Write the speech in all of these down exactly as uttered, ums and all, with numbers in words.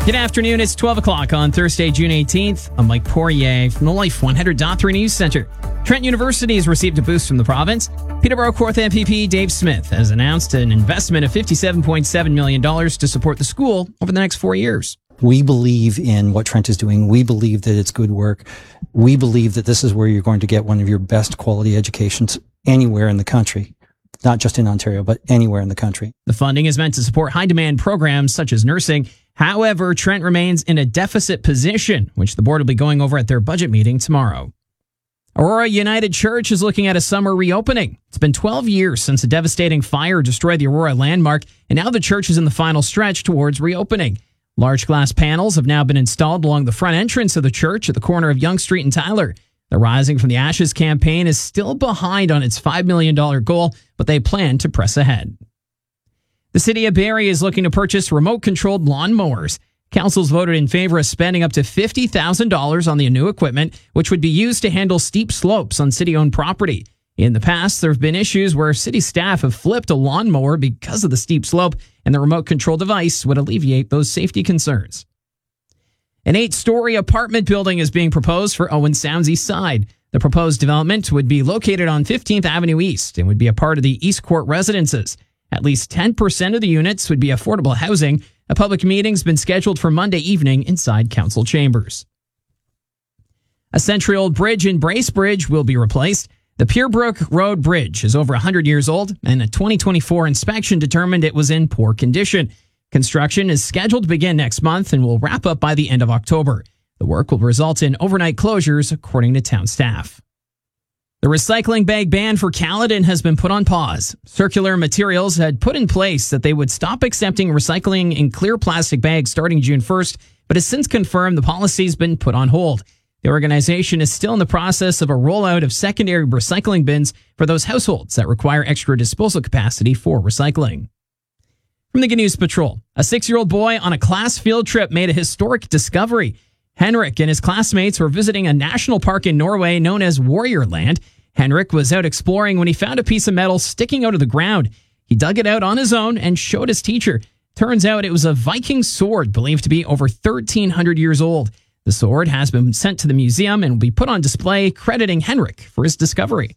Good afternoon. It's twelve o'clock on Thursday, June eighteenth. I'm Mike Poirier from the Life one hundred point three News Center. Trent University has received a boost from the province. Peterborough Kawartha M P P Dave Smith has announced an investment of fifty-seven point seven million dollars to support the school over the next four years. We believe in what Trent is doing. We believe that it's good work. We believe that this is where you're going to get one of your best quality educations anywhere in the country. Not just in Ontario, but anywhere in the country. The funding is meant to support high-demand programs such as nursing. However, Trent remains in a deficit position, which the board will be going over at their budget meeting tomorrow. Aurora United Church is looking at a summer reopening. It's been twelve years since a devastating fire destroyed the Aurora landmark, and now the church is in the final stretch towards reopening. Large glass panels have now been installed along the front entrance of the church at the corner of Yonge Street and Tyler. The Rising from the Ashes campaign is still behind on its five million dollars goal, but they plan to press ahead. The city of Barrie is looking to purchase remote-controlled lawn mowers. Council's voted in favor of spending up to fifty thousand dollars on the new equipment, which would be used to handle steep slopes on city-owned property. In the past, there have been issues where city staff have flipped a lawnmower because of the steep slope, and the remote control device would alleviate those safety concerns. An eight-story apartment building is being proposed for Owen Sound's East Side. The proposed development would be located on fifteenth Avenue East and would be a part of the East Court residences. At least ten percent of the units would be affordable housing. A public meeting's been scheduled for Monday evening inside council chambers. A century-old bridge in Bracebridge will be replaced. The Pierbrook Road Bridge is over one hundred years old, and a twenty twenty-four inspection determined it was in poor condition. Construction is scheduled to begin next month and will wrap up by the end of October. The work will result in overnight closures, according to town staff. The recycling bag ban for Caledon has been put on pause. Circular Materials had put in place that they would stop accepting recycling in clear plastic bags starting June first, but has since confirmed the policy's been put on hold. The organization is still in the process of a rollout of secondary recycling bins for those households that require extra disposal capacity for recycling. From the Good News Patrol, a six-year-old boy on a class field trip made a historic discovery. Henrik and his classmates were visiting a national park in Norway known as Warrior Land. Henrik was out exploring when he found a piece of metal sticking out of the ground. He dug it out on his own and showed his teacher. Turns out it was a Viking sword believed to be over thirteen hundred years old. The sword has been sent to the museum and will be put on display, crediting Henrik for his discovery.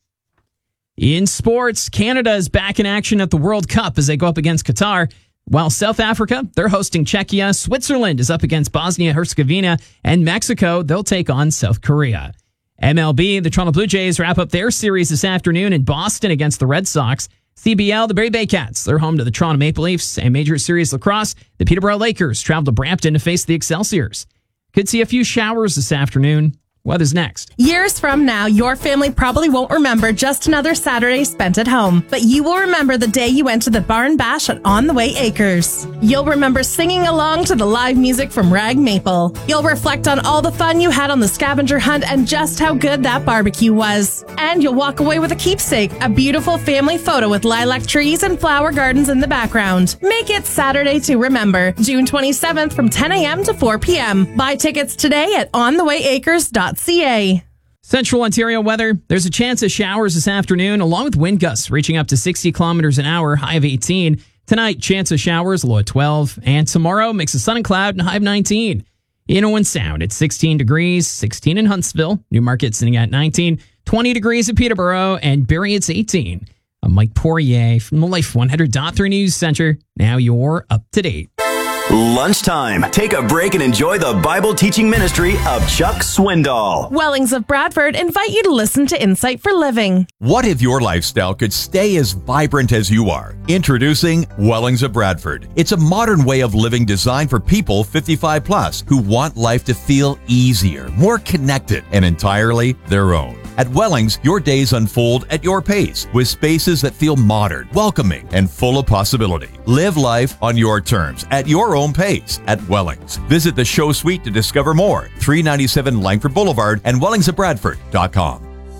In sports, Canada is back in action at the World Cup as they go up against Qatar. While South Africa, they're hosting Czechia, Switzerland is up against Bosnia-Herzegovina, and Mexico, they'll take on South Korea. M L B, the Toronto Blue Jays wrap up their series this afternoon in Boston against the Red Sox. C B L, the Barrie Bay Cats, they're home to the Toronto Maple Leafs. And Major Series Lacrosse, the Peterborough Lakers travel to Brampton to face the Excelsiors. Could see a few showers this afternoon. Weather's next. Years from now, your family probably won't remember just another Saturday spent at home, but you will remember the day you went to the Barn Bash at On the Way Acres. You'll remember singing along to the live music from Rag Maple. You'll reflect on all the fun you had on the scavenger hunt and just how good that barbecue was. And you'll walk away with a keepsake, a beautiful family photo with lilac trees and flower gardens in the background. Make it Saturday to remember, June twenty-seventh from ten a.m. to four p.m. Buy tickets today at on the way acres dot c a. Central Ontario weather. There's a chance of showers this afternoon, along with wind gusts reaching up to sixty kilometers an hour, high of eighteen. Tonight, chance of showers, low at twelve. And tomorrow, mix of sun and cloud, and high of nineteen. In Owen Sound, it's sixteen degrees, sixteen in Huntsville. Newmarket sitting at nineteen, twenty degrees at Peterborough, and Barrie, it's eighteen. I'm Mike Poirier from the Life one hundred point three News Center. Now you're up to date. Lunchtime. Take a break and enjoy the Bible teaching ministry of Chuck Swindoll. Wellings of Bradford invite you to listen to Insight for Living. What if your lifestyle could stay as vibrant as you are? Introducing Wellings of Bradford. It's a modern way of living designed for people fifty-five plus who want life to feel easier, more connected, and entirely their own. At Wellings, your days unfold at your pace with spaces that feel modern, welcoming, and full of possibility. Live life on your terms at your own pace at Wellings. Visit the show suite to discover more. three ninety-seven Langford Boulevard and wellings of bradford dot com.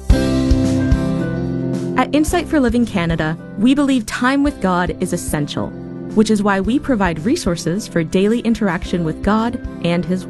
At Insight for Living Canada, we believe time with God is essential, which is why we provide resources for daily interaction with God and His